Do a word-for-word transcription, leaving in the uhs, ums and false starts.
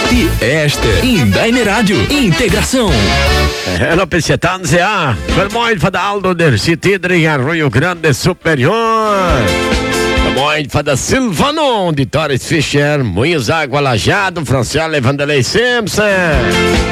E esta, Indainer Rádio, integração. Hello, Pescetanze, ah, Vermoid för Aldo der Citidringar, Rio Grande Superior. Vermoid för Silvano, de Torres Fischer, Moinhos Água Lajado, Franciele Vanderlei Simpson.